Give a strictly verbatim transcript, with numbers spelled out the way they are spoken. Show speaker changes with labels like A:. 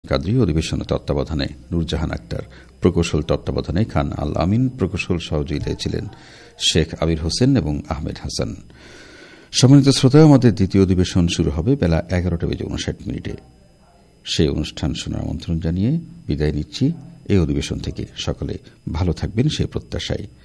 A: কাদরি, অধিবেশনের তত্ত্বাবধানে নূরজাহান আক্তার, প্রকৌশল তত্ত্বাবধানে খান আল আমিন, প্রকৌশল সহযোগিতায় ছিলেন শেখ আবির হোসেন এবং আহমেদ হাসান। সম্মানিত শ্রোতা, আমাদের দ্বিতীয় অধিবেশন শুরু হবে বেলা এগারোটা বেজে উনষাট মিনিটে। সেই অনুষ্ঠান শোনার আমন্ত্রণ জানিয়ে বিদায় নিচ্ছি এই অধিবেশন থেকে। সকলে ভালো থাকবেন সেই প্রত্যাশায়।